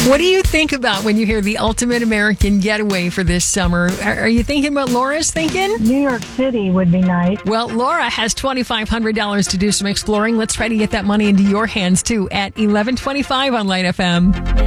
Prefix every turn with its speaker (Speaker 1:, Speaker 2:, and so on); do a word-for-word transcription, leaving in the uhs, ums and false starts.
Speaker 1: What do you think about when you hear the ultimate American getaway for this summer? Are, are you thinking about Laura's thinking?
Speaker 2: New York City would be nice.
Speaker 1: Well, Laura has twenty-five hundred dollars to do some exploring. Let's try to get that money into your hands, too, at eleven twenty-five on Light F M.